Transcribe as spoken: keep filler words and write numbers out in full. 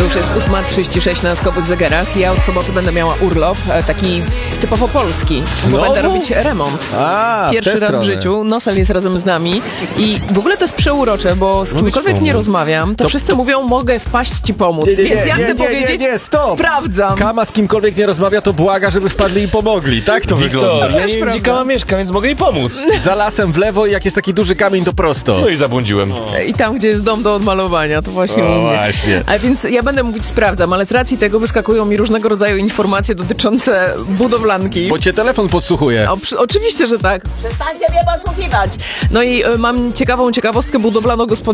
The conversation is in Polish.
To już jest ósma trzydzieści sześć na skowych zegarach. Ja od soboty będę miała urlop, taki typowo polski, bo Znowu? będę robić remont. A, Pierwszy w tę raz stronę. w życiu. Nosel jest razem z nami i w ogóle to jest przeurocze, bo z kimkolwiek nie rozmawiam, to, To- wszyscy to- mówią, mogę wpaść ci pomóc. Nie, nie, Więc nie, ja nie, chcę nie, powiedzieć, nie, nie, stop. sprawdzam. Kama z kimkolwiek nie rozmawia, to błaga, żeby wpadli i pomogli. Tak to wygląda. Wiktor, ja nie wiem, prawda. gdzie Kama mieszka, więc mogę jej pomóc. Za lasem w lewo i jak jest taki duży kamień, to prosto. No i zabłądziłem. I tam, gdzie jest dom do odmalowania, to właśnie O, u mnie. właśnie. A więc ja będę mówić sprawdzam, ale z racji tego wyskakują mi różnego rodzaju informacje dotyczące budowlanki. Bo cię telefon podsłuchuje. O, przy, oczywiście, że tak. Przestańcie mnie podsłuchiwać. No i y, mam ciekawą ciekawostkę budowlano-gospodarczą.